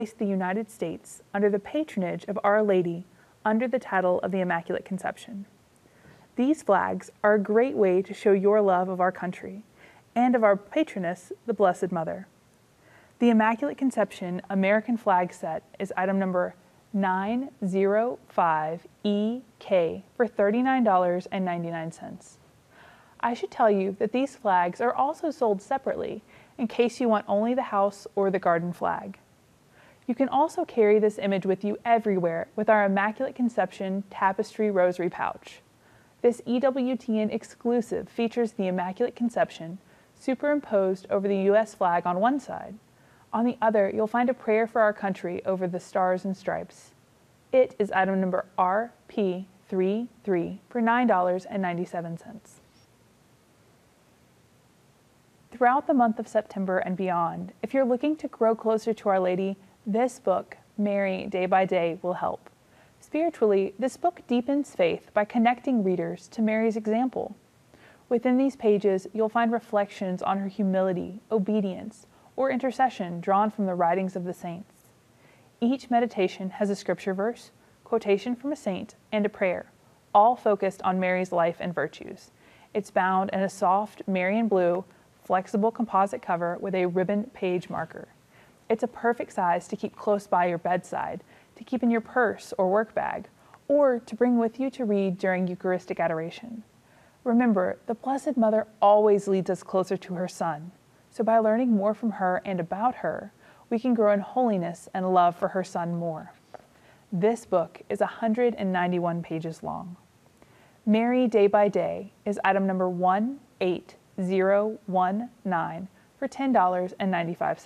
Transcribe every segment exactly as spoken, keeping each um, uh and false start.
the United States under the patronage of Our Lady under the title of the Immaculate Conception. These flags are a great way to show your love of our country and of our patroness, the Blessed Mother. The Immaculate Conception American flag set is item number nine oh five E K for thirty-nine ninety-nine. I should tell you that these flags are also sold separately in case you want only the house or the garden flag. You can also carry this image with you everywhere with our Immaculate Conception Tapestry Rosary Pouch. This E W T N exclusive features the Immaculate Conception superimposed over the U S flag on one side. On the other, you'll find a prayer for our country over the stars and stripes. It is item number R P thirty-three for nine ninety-seven. Throughout the month of September and beyond, if you're looking to grow closer to Our Lady, this book, Mary Day by Day, will help. Spiritually, this book deepens faith by connecting readers to Mary's example. Within these pages, you'll find reflections on her humility, obedience, or intercession drawn from the writings of the saints. Each meditation has a scripture verse, quotation from a saint, and a prayer, all focused on Mary's life and virtues. It's bound in a soft Marian blue, flexible composite cover with a ribbon page marker. It's a perfect size to keep close by your bedside, to keep in your purse or work bag, or to bring with you to read during Eucharistic adoration. Remember, the Blessed Mother always leads us closer to her Son, so by learning more from her and about her, we can grow in holiness and love for her Son more. This book is one hundred ninety-one pages long. Mary Day by Day is item number one eight zero one nine for ten ninety-five.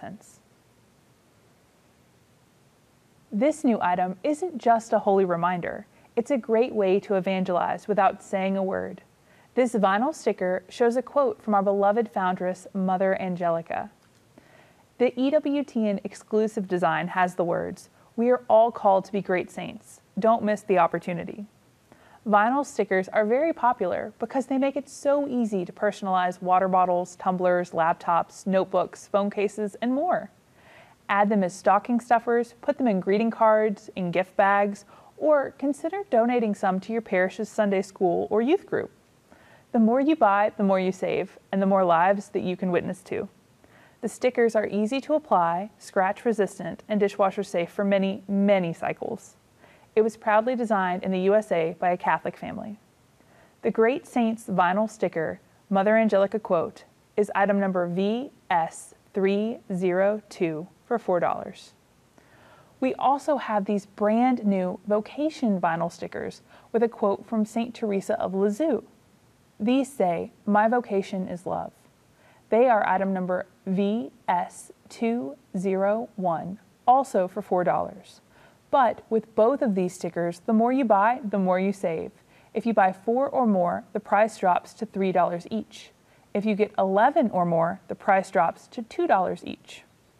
This new item isn't just a holy reminder, it's a great way to evangelize without saying a word. This vinyl sticker shows a quote from our beloved foundress, Mother Angelica. The E W T N exclusive design has the words, "We are all called to be great saints. Don't miss the opportunity." Vinyl stickers are very popular because they make it so easy to personalize water bottles, tumblers, laptops, notebooks, phone cases, and more. Add them as stocking stuffers, put them in greeting cards, in gift bags, or consider donating some to your parish's Sunday school or youth group. The more you buy, the more you save, and the more lives that you can witness to. The stickers are easy to apply, scratch-resistant, and dishwasher-safe for many, many cycles. It was proudly designed in the U S A by a Catholic family. The Great Saints vinyl sticker, Mother Angelica quote, is item number V S three oh two for four dollars. We also have these brand new vocation vinyl stickers with a quote from Saint Teresa of Lisieux. These say, "My vocation is love." They are item number V S two oh one, also for four dollars. But with both of these stickers, the more you buy, the more you save. If you buy four or more, the price drops to three dollars each. If you get eleven or more, the price drops to two dollars each.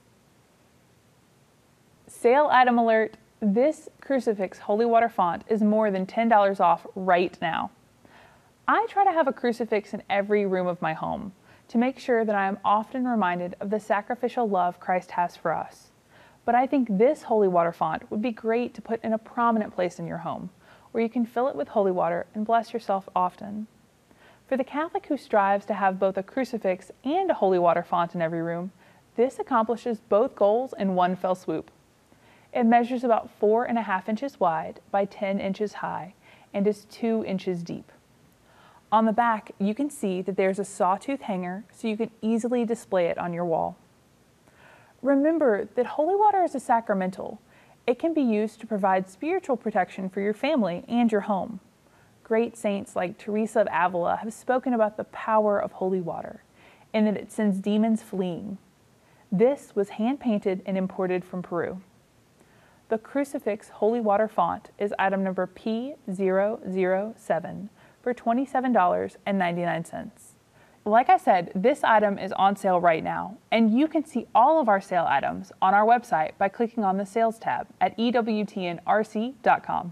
Sale item alert! This crucifix holy water font is more than ten dollars off right now. I try to have a crucifix in every room of my home to make sure that I am often reminded of the sacrificial love Christ has for us. But I think this holy water font would be great to put in a prominent place in your home, where you can fill it with holy water and bless yourself often. For the Catholic who strives to have both a crucifix and a holy water font in every room, this accomplishes both goals in one fell swoop. It measures about four and a half inches wide by ten inches high and is two inches deep. On the back, you can see that there's a sawtooth hanger so you can easily display it on your wall. Remember that holy water is a sacramental. It can be used to provide spiritual protection for your family and your home. Great saints like Teresa of Avila have spoken about the power of holy water and that it sends demons fleeing. This was hand-painted and imported from Peru. The crucifix holy water font is item number P zero zero seven for twenty-seven ninety-nine. Like I said, this item is on sale right now, and you can see all of our sale items on our website by clicking on the Sales tab at E W T N R C dot com.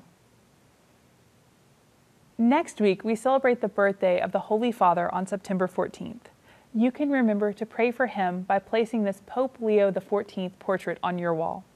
Next week, we celebrate the birthday of the Holy Father on September fourteenth. You can remember to pray for him by placing this Pope Leo the fourteenth portrait on your wall.